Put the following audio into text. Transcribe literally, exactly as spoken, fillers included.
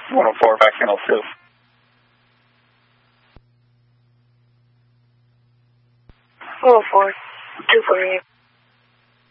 one oh four, back channel two. one oh four, two for you.